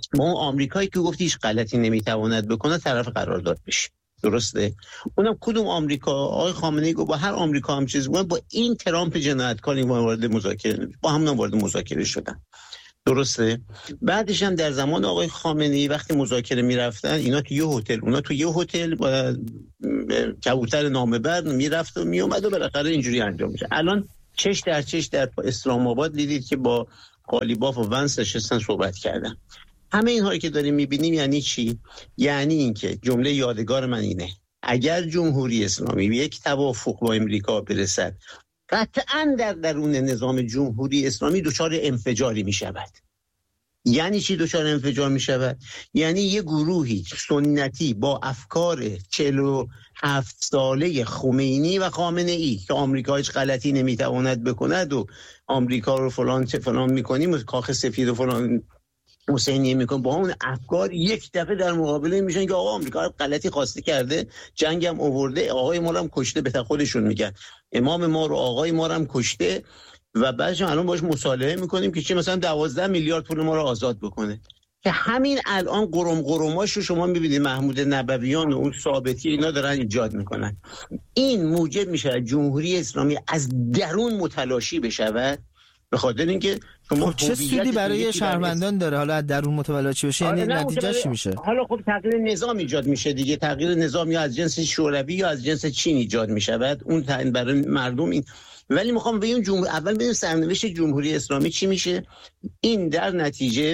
با اون آمریکایی که گفت هیچ غلطی نمیتواند بکنه طرف قرارداد بشه. درسته؟ اونم کدوم آمریکا؟ آقای خامنه‌ای گفت با هر آمریکا هم چیز بودن، با این ترامپ جنایتکار وارد مذاکره، با هم وارد مذاکره شدن. درسته؟ بعدش هم در زمان آقای خامنه‌ای وقتی مذاکره میرفتن، اینا تو یه هتل، اونا تو یه هتل با کبوتر نامه‌بر میرفت و میومد و بالاخره اینجوری انجام میشه. الان چش در چش در اسلام آباد دیدید که با قالیباف و ونس نشستن صحبت کردن. همه اینهایی که داریم میبینیم یعنی چی؟ یعنی اینکه جمله یادگار من اینه: اگر جمهوری اسلامی به یک توافق با امریکا برسد، قطعاً در درون نظام جمهوری اسلامی دچار انفجاری میشود. یعنی چی دچار انفجار میشود؟ یعنی یه گروهی سنتی با افکار چهل و هفت ساله خمینی و خامنه‌ای که آمریکا هیچ غلطی نمیتواند بکند و آمریکا رو فلان چه فلان میکنیم و کاخ سفید و فلان حسینی میکنه، با اون افکار یک دفعه در مقابله میشن که آقا آمریکا غلطی خواسته کرده، جنگ هم آورده، آقای ما رو هم کشته، به خودشون میگن امام ما رو آقای ما رو هم کشته و بعدش الان باش مصالحه میکنیم که چی مثلا دوازده میلیارد پول ما رو آزاد بکنه. که همین الان قرم قرماش رو شما میبینید محمود نبویان و اون ثابتی اینا دارن ایجاد میکنن. این موجب میشه جمهوری اسلامی از درون متلاشی بشود، به خاطر اینکه خب چه سودی برای شهروندان داره حالا از درون متلاشی بشه؟ یعنی نتیجهش چی میشه؟ حالا خب تغییر نظام ایجاد میشه دیگه. تغییر نظام یا از جنس شوروی یا از جنس چین ایجاد میشود، اون برای مردم این. ولی میخوام به این جمهور اول ببینیم سرنوشت جمهوری اسلامی چی میشه. این در نتیجه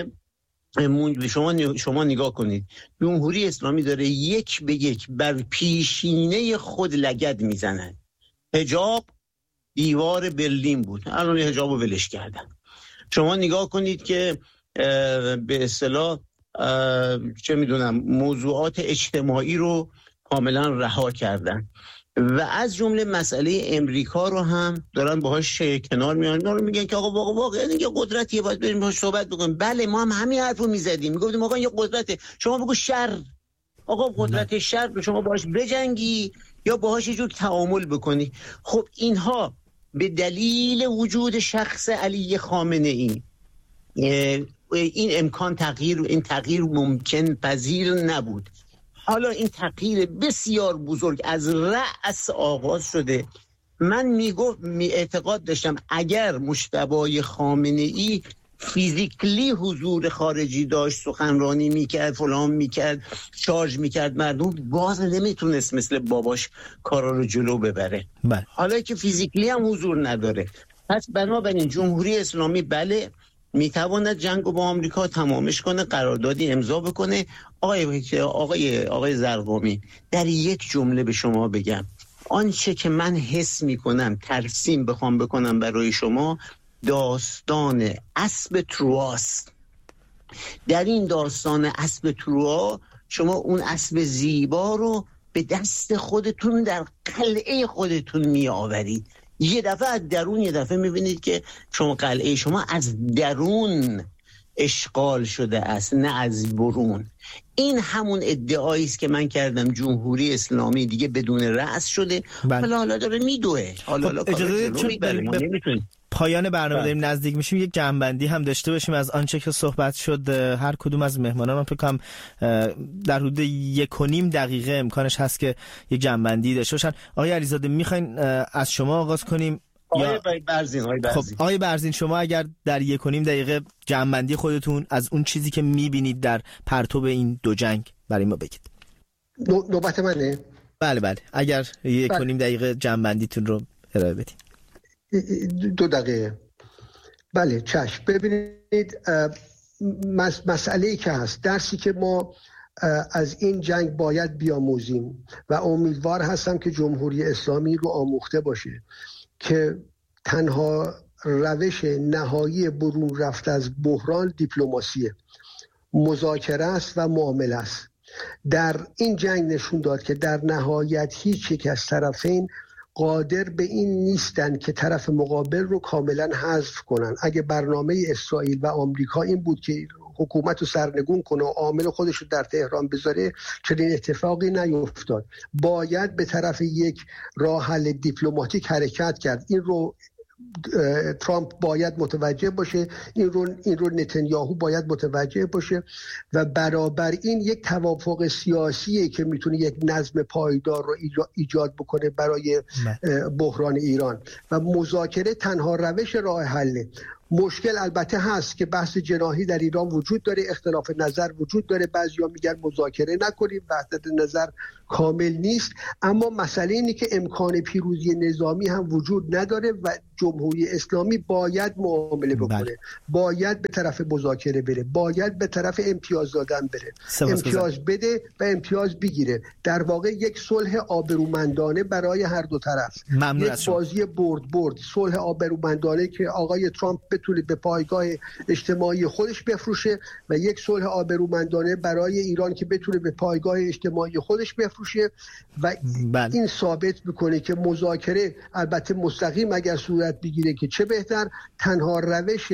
شما شما نگاه کنید، جمهوری اسلامی داره یک به یک بر پیشینه خود لگد میزنن. حجاب دیوار برلین بود، الان حجاب رو ولش کردن. شما نگاه کنید که به اصطلاح چه میدونم موضوعات اجتماعی رو کاملا رها کردن و از جمله مسئله امریکا رو هم دارن باهاش کنار میان. دارن میگن که آقا واقعا واقعا یه قدرتیه، باید بریم باهاش صحبت بکنیم. بله ما هم همین حرفو میزدیم، میگفتیم آقا یه قدرته، شما بگو شر، آقا قدرت شر، شما باهاش بجنگی یا باهاش یه جور تعامل بکنی. خب اینها به دلیل وجود شخص علی خامنه‌ای این امکان تغییر این تغییر ممکن پذیر نبود. حالا این تغییر بسیار بزرگ از رأس آغاز شده. من میگفت می اعتقاد داشتم اگر مجتبی خامنه‌ای فیزیکلی حضور خارجی داشت، سخنرانی میکرد، فلان میکرد، شارژ میکرد مردم، باز نمیتونست مثل باباش کارا رو جلو ببره. بله. حالا که فیزیکلی هم حضور نداره، پس بنابراین جمهوری اسلامی بله میتواند جنگ رو با آمریکا تمامش کنه، قراردادی امضا بکنه. آقای آقای آقای زرقامی، در یک جمله به شما بگم، آنچه که من حس میکنم ترسیم بخوام بکنم برای شما، داستان اسب ترواست. در این داستان اسب تروا شما اون اسب زیبا رو به دست خودتون در قلعه خودتون می آورید. یه دفعه از درون یه دفعه میبینید که شما قلعه شما از درون اشغال شده است، نه از برون. این همون ادعایی است که من کردم جمهوری اسلامی دیگه بدون رأس شده. حالا حالا داره میدوه. حالا حالا اجازه چون پایان برنامه داریم نزدیک میشیم، یک جنبندی هم داشته باشیم از آنچه که صحبت شد. هر کدوم از مهمانان، من فکر کنم در حدود یک و نیم دقیقه امکانش هست که یک جنبندی داشته باشن. آقای علیزاده میخواین از شما آغاز کنیم؟ آقای برزین آقای برزین خب آقای برزین، شما اگر در یک و نیم دقیقه جنبندی خودتون از اون چیزی که میبینید در پرتو این دو جنگ برای ما بگید. نوبت منه؟ بله بله، اگر یک و نیم دقیقه جنبندیتون رو ارائه بدید. دو دقیقه. بله چشم. ببینید مسئله‌ای که هست، درسی که ما از این جنگ باید بیاموزیم و امیدوار هستم که جمهوری اسلامی رو آموخته باشه که تنها روش نهایی برون رفت از بحران دیپلماسیه، مذاکره است و معامله است. در این جنگ نشون داد که در نهایت هیچ یک از طرفین قادر به این نیستن که طرف مقابل رو کاملا حذف کنن. اگه برنامه اسرائیل و آمریکا این بود که حکومت رو سرنگون کنه و عامل خودش رو در تهران بذاره، چنین اتفاقی نیفتاد. باید به طرف یک راه حل دیپلماتیک حرکت کرد. این رو ترامپ باید متوجه باشه، این رو این رو نتانیاهو باید متوجه باشه و برابر این یک توافق سیاسیه که میتونه یک نظم پایدار رو ایجاد بکنه برای بحران ایران و مذاکره تنها روش راه حله. مشکل البته هست که بحث جناحی در ایران وجود داره، اختلاف نظر وجود داره، بعضیا میگن مذاکره نکنیم، وحدت نظر کامل نیست، اما مسئله اینه که امکان پیروزی نظامی هم وجود نداره و جمهوری اسلامی باید معامله بکنه، بله. باید به طرف مذاکره بره، باید به طرف امتیاز دادن بره، امتیاز بده و امتیاز بگیره، در واقع یک صلح آبرومندانه برای هر دو طرف، یک بازی برد برد، صلح آبرومندانه که آقای ترامپ بتونه به پایگاه اجتماعی خودش بفروشه و یک صلح آبرومندانه برای ایران که بتونه به پایگاه اجتماعی خودش بفروشه و بله. این ثابت میکنه که مذاکره البته مستقیم اگر صورت بگیره که چه بهتر، تنها روش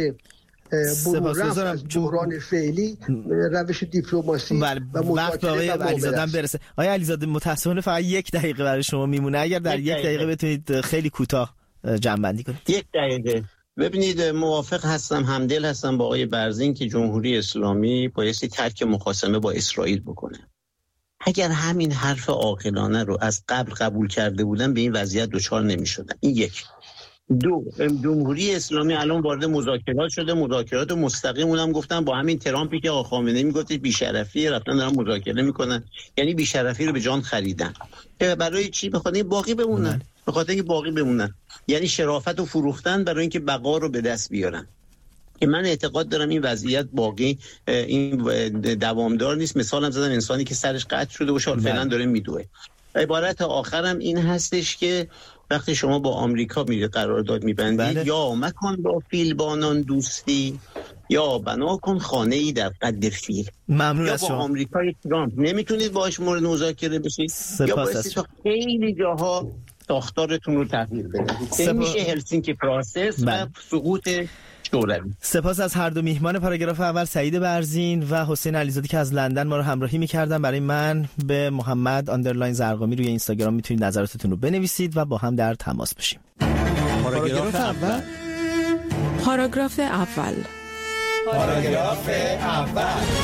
رفت از بحران فعلی روش دیپلماسی بله. و مذاکره آقای علیزاده برسه. آقای علیزاده متاسفانه فقط یک دقیقه برای شما میمونه، اگر در یک دقیقه, دقیقه بتونید خیلی کوتاه جمع بندی کنید. یک دقیقه. ببینید موافق هستم، همدل هستم با آقای برزین که جمهوری اسلامی بایستی ترک مخاصمه با اسرائیل بکنه. اگر همین حرف عاقلانه رو از قبل قبول کرده بودن به این وضعیت دچار نمی‌شدن. این یک. دو، جمهوری اسلامی الان وارد مذاکرات شده، مذاکرات مستقیم اونم گفتن با همین ترامپی که آقا خامنه‌ای میگفت بی‌شرفی، رفتن دارن مذاکره میکنن، یعنی بی‌شرفی رو به جان خریدن. که برای چی؟ بخاطر اینکه باقی بمونن. به خاطر اینکه باقی بمونن. یعنی شرافت رو فروختن برای اینکه بقا رو به دست بیارن. که من اعتقاد دارم این وضعیت باقی این دوامدار نیست. مثلا زدم انسانی که سرش قطع شده و شاید فعلا داره میدوه. عبارت آخرم این هستش که وقتی شما با آمریکا میره قرارداد میبندید بله. یا مکن با فیلبانان دوستی یا بنا کن خانه ای در قد فیل. ممنون یا از با شما. آمریکای ترامپ نمیتونید باهاش مورد مذاکره بشید یا باعثی تا خیلی جاها ساختارتون رو تغییر بدید. این میشه هلسینکی پروسس و سقوط شوروی. سپاس از هر دو میهمان پاراگراف اول، سعید برزین و حسین علیزاده که از لندن ما رو همراهی می‌کردن. برای من به محمد آندرلاین زرقامی روی اینستاگرام میتونید نظراتتون رو بنویسید و با هم در تماس باشیم. پاراگراف اول. پاراگراف اول. پاراگراف اول.